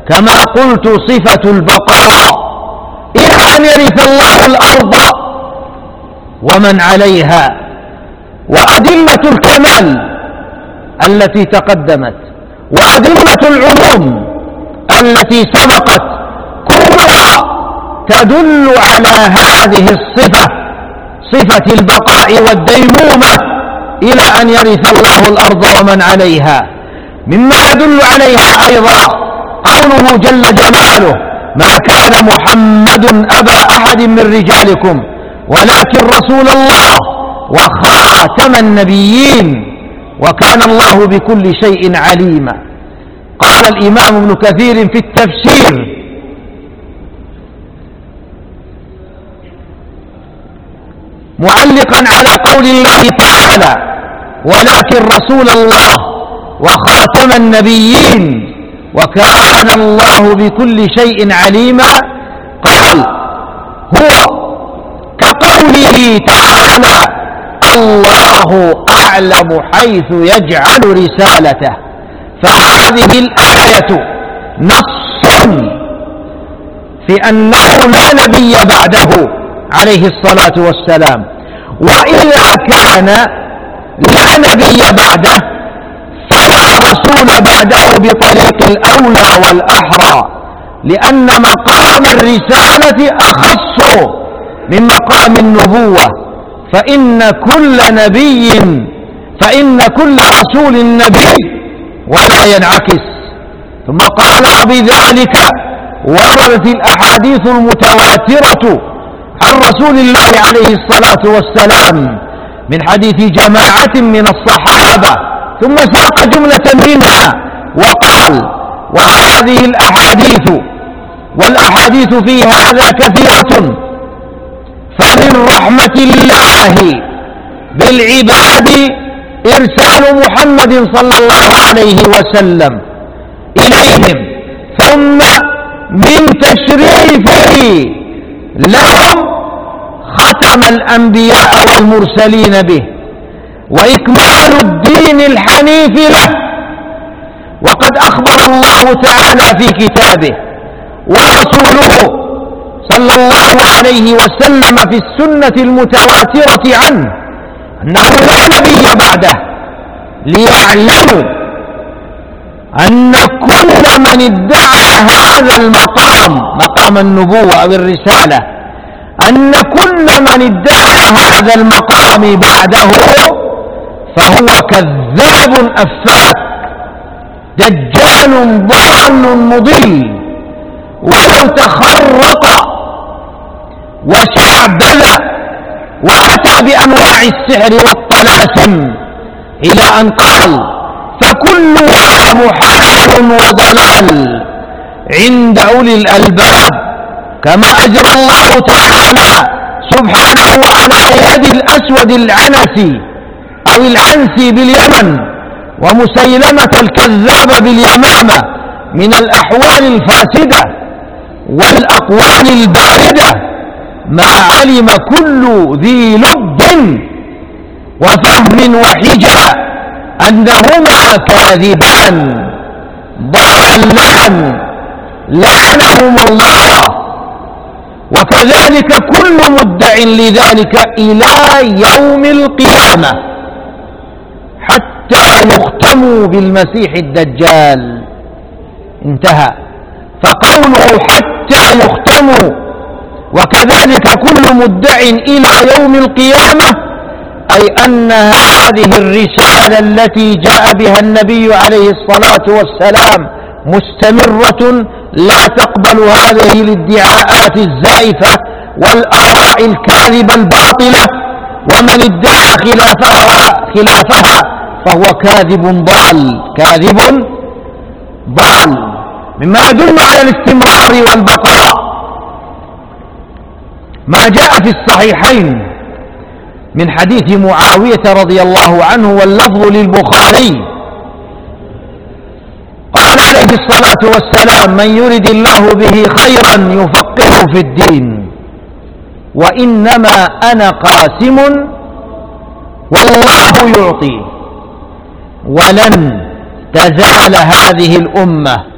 كما قلت صفة البقاء إلى أن يرث الله الأرض ومن عليها. وأدلة الكمال التي تقدمت وأدلة العموم التي سبقت كلها تدل على هذه الصفة، صفة البقاء والديمومة إلى أن يرث الله الأرض ومن عليها. مما يدل عليها أيضا قوله جل جلاله: ما كان محمد أبا أحد من رجالكم ولكن رسول الله وخاتم النبيين وكان الله بكل شيء عليما. قال الإمام ابن كثير في التفسير: معلقا على قول الله تعالى: ولكن رسول الله وخاتم النبيين وكان الله بكل شيء عليما، قال: هو كقوله تعالى: الله أعلم حيث يجعل رسالته. فهذه الآية نص في أنه لا نبي بعده عليه الصلاة والسلام. وإذا كان لا نبي بعده فلا رسول بعده بطريق الأولى والأحرى، لأن مقام الرسالة أخص من مقام النبوة، فإن كل رسول نبي ولا ينعكس. ثم قال: وبذلك وردت الأحاديث المتواترة عن رسول الله عليه الصلاة والسلام من حديث جماعة من الصحابة، ثم ساق جملة منها وقال: وهذه الأحاديث والأحاديث في هذا كثيرة، فمن رحمة الله بالعباد إرسال محمد صلى الله عليه وسلم إليهم، ثم من تشريفه لهم ختم الأنبياء والمرسلين به، وإكمال الدين الحنيف له. وقد أخبر الله تعالى في كتابه ورسوله صلى الله عليه وسلم في السنة المتواترة عنه أنه لا نبي بعده، ليعلموا أن كل من ادعى هذا المقام، مقام النبوة أو الرسالة، أن كل من ادعى هذا المقام بعده فهو كذاب أفاك دجال ضال مضل، ولو تخرط وشعبذ وأتى بأنواع السحر والطلاسم إلى أن قال: فكلها محال وضلال عند أولي الألباب، كما أجرى الله تعالى سبحانه على يد الأسود العنسي أو العنسي باليمن ومسيلمة الكذاب باليمامة من الأحوال الفاسدة والأقوال الباردة، ما علم كل ذي لب وفهم وحجة أنهما كاذبان ضالان لعنهم الله. وكذلك كل مدع لذلك إلى يوم القيامة حتى يختموا بالمسيح الدجال. انتهى. فقوله حتى يختموا وكذلك كل مدع إلى يوم القيامة، أي أن هذه الرسالة التي جاء بها النبي عليه الصلاة والسلام مستمرة، لا تقبل هذه الادعاءات الزائفة والآراء الكاذبة الباطلة، ومن ادعى خلافها فهو كاذب ضال. مما يدل على الاستمرار والبقاء ما جاء في الصحيحين من حديث معاوية رضي الله عنه، واللفظ للبخاري، قال عليه الصلاة والسلام: من يرد الله به خيرا يفقهه في الدين، وإنما أنا قاسم والله يعطي، ولن تزال هذه الأمة